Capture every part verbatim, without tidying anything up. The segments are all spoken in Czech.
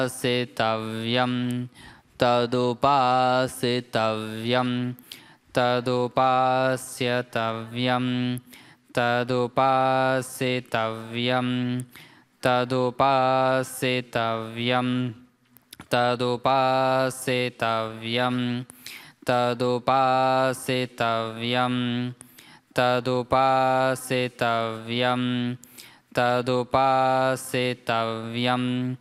Tadupasitavyam, tadupasitavyam, tadupasitavyam, tadupasitavyam, tadupasitavyam, tadupasitavyam, tadupasitavyam, tadupasitavyam, tadupasitavyam,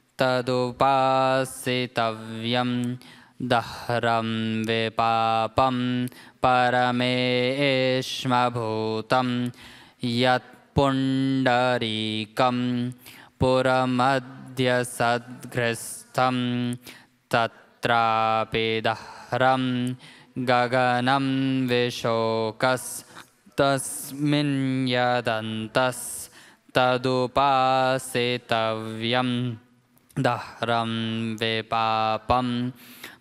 tadupasitavyam, dahram vipapam parameshmabhutam yat pundarikam puramadhya sadghristam tatrapi dahram gaganam vishokas tasmin yadantas tadupasitavyam dahram vipapam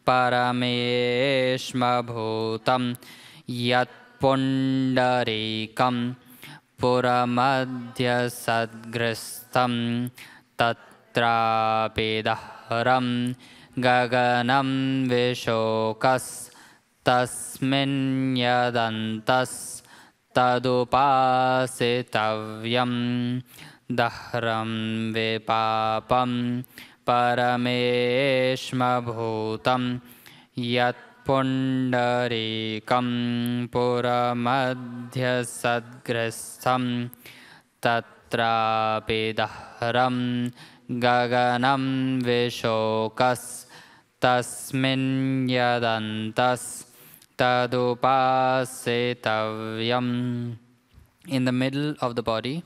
parameshmabhutam yat pundarikam puramadhya sadghristam tatrapi dahram gaganam vishokas tasmin yadantas tadupasitavyam dahram vipapam parameshmabhutam yat pundarikam puramadhya sadghristam tatrapi dahram gaganam vishokas tasmin yadantas tadupasitavyam. In the middle of the body,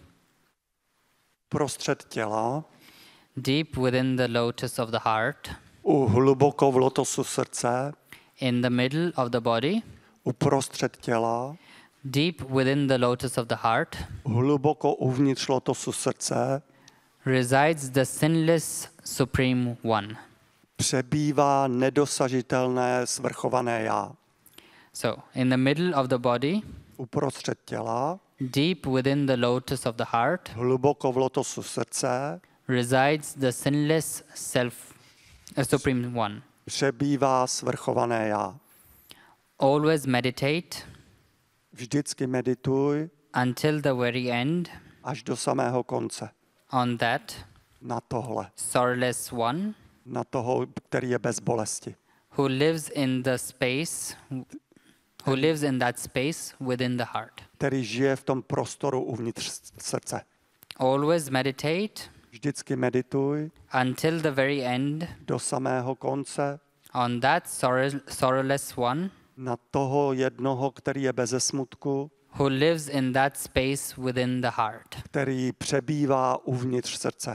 Prostřed těla, deep within the lotus of the heart, u hluboko v lotosu srdce, in the middle of the body, uprostřed těla, deep within the lotus of the heart, hluboko uvnitř lotosu srdce, resides the sinless Supreme One. přebývá nedosažitelné svrchované já. So, in the middle of the body, Uprostřed těla, deep within the lotus of the heart, hluboko v lotosu srdce, resides the sinless Self, uh, Supreme One. přebývá svrchované já. Always meditate Vždycky medituj until the very end až do samého konce. on that Na tohle. sorrowless One Na toho, který je bez bolesti. who lives in the space, who lives in that space within the heart. Který žije v tom prostoru uvnitř srdce. Always meditate Vždycky medituj until the very end do samého konce on that sorrow, sorrowless One na toho jednoho, který je beze smutku, who lives in that space within the heart. který přebývá uvnitř srdce.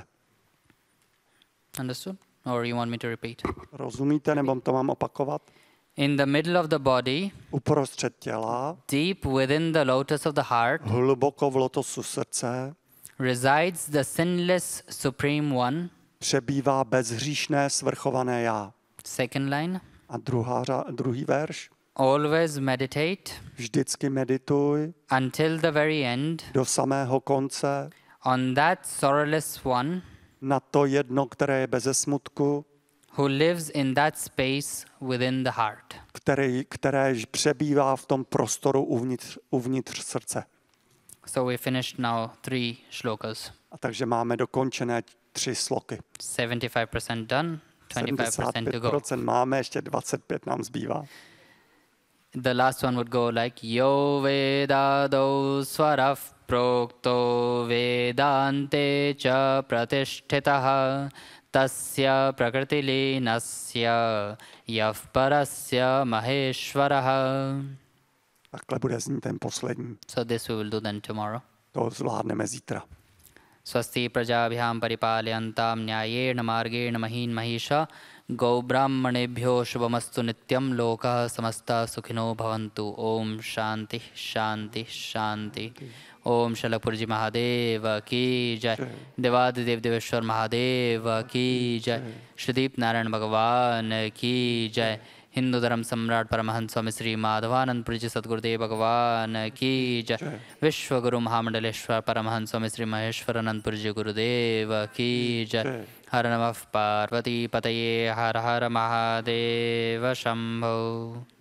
Understood? Or you want me to repeat? Rozumíte, nebo to mám opakovat? In the middle of the body, Uprostřed těla, deep within the lotus of the heart, hluboko v lotosu srdce, resides the sinless Supreme One. přebývá bezhříšné svrchované já. Second line. A druhá, řa- druhý verš. Always meditate Vždycky medituj until the very end do samého konce on that sorrowless One na to jedno, které je beze smutku, who lives in that space within the heart. který, které přebývá v tom prostoru uvnitř, uvnitř srdce. So we finished now three shlokas. A takže máme dokončené tři sloky. seventy-five percent done, twenty-five percent to go. sedmdesát pět procent máme, ještě dvacet pět nám zbývá. The last one would go like Yo Vedado Swarav Prokto Vedante Cha Pratishtitaha Tasya Prakriti Linasya Yav Parasya Maheshwaraha. Takhle bude znít ten poslední. So this we will do then tomorrow. To zvládneme zítra. Swasti prajabhyam paripalyantam nyayena margena mahin mahisha गौब्राह्मणेभ्यो शुभमस्तु नित्यं लोकः समस्ता सुखिनो भवन्तु. ओम शांति शांति शांति. ओम शलपुरजी महादेव की जय. देवादिदेव देवेश्वर महादेव की जय. श्रीदीप नारायण भगवान की जय. हिंदू धर्म सम्राट परमहंस स्वामी श्री माधवानंदपुरी जी सद्गुरुदेव भगवान की जय। विश्व गुरु महामंडलेश्वर परमहंस स्वामी श्री महेश्वरानंदपुरी जी गुरुदेव की जय। हर नमः पार्वती पतये हर हर महादेव शंभो।